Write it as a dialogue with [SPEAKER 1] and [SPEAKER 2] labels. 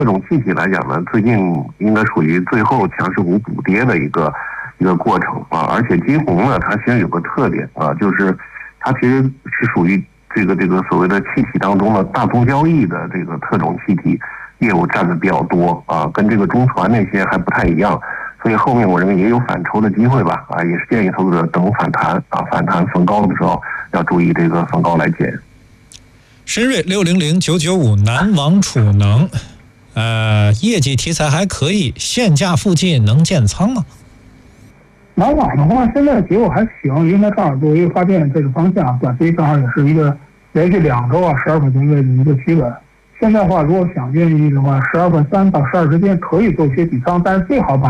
[SPEAKER 1] 各种气体来讲呢，最近应该属于最后强势股补跌的一个过程啊。而且金鸿呢，它其实有个特点啊，就是它其实是属于这个所谓的气体当中的大宗交易的这个特种气体业务占的比较多啊，跟这个中船那些还不太一样。所以后面我认为也有反抽的机会吧啊，也是建议投资者等反弹啊，反弹逢高的时候要注意这个逢高来减。
[SPEAKER 2] 深瑞600995南王储能，业绩题材还可以，现价附近能建仓吗？
[SPEAKER 3] 南网的话，现在结果还行，因为它正好作为发电这个方向，短期正好也是一个连续2周12块钱位的一个企稳。现在的话，如果想愿意的话，12.3到12之间可以做一些底仓，但是最好把